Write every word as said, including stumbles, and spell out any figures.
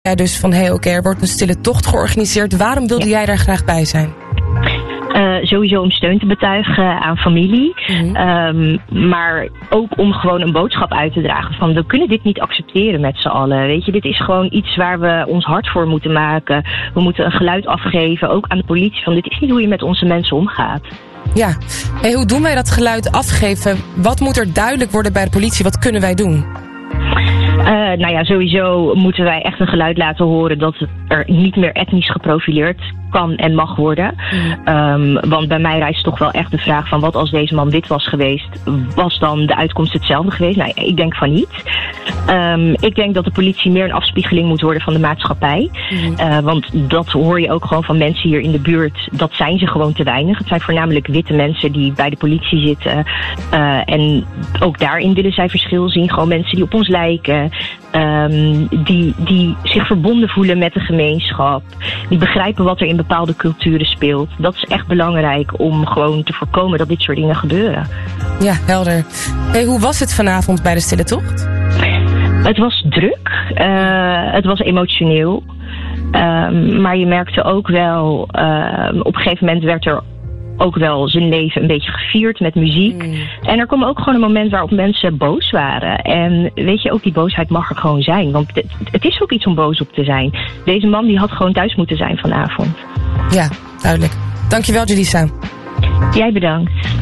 Ja, dus van hey, oké, okay, er wordt een stille tocht georganiseerd. Waarom wilde ja. jij daar graag bij zijn? Uh, sowieso om steun te betuigen aan familie. Mm-hmm. Um, maar ook om gewoon een boodschap uit te dragen van we kunnen dit niet accepteren met z'n allen. Weet je, dit is gewoon iets waar we ons hard voor moeten maken. We moeten een geluid afgeven, ook aan de politie, van dit is niet hoe je met onze mensen omgaat. Ja, hey, hoe doen wij dat geluid afgeven? Wat moet er duidelijk worden bij de politie? Wat kunnen wij doen? Uh, nou ja, sowieso moeten wij echt een geluid laten horen dat er niet meer etnisch geprofileerd kan en mag worden. Mm. Um, want bij mij rijst toch wel echt de vraag van wat als deze man wit was geweest, was dan de uitkomst hetzelfde geweest? Nou, ik denk van niet. Um, ik denk dat de politie meer een afspiegeling moet worden van de maatschappij. Mm. Uh, want dat hoor je ook gewoon van mensen hier in de buurt. Dat zijn ze gewoon te weinig. Het zijn voornamelijk witte mensen die bij de politie zitten. Uh, en ook daarin willen zij verschil zien. Gewoon mensen die op ons lijken. Um, die, die zich verbonden voelen met de gemeenschap. Die begrijpen wat er in bepaalde culturen speelt. Dat is echt belangrijk om gewoon te voorkomen dat dit soort dingen gebeuren. Ja, helder. Hey, hoe was het vanavond bij de Stille Tocht? Het was druk. Uh, het was emotioneel. Um, maar je merkte ook wel, uh, op een gegeven moment werd er ook wel zijn leven een beetje gevierd met muziek. Mm. En er kwam ook gewoon een moment waarop mensen boos waren. En weet je, ook die boosheid mag er gewoon zijn. Want het, het is ook iets om boos op te zijn. Deze man die had gewoon thuis moeten zijn vanavond. Ja, duidelijk. Dankjewel, Julissa. Jij bedankt.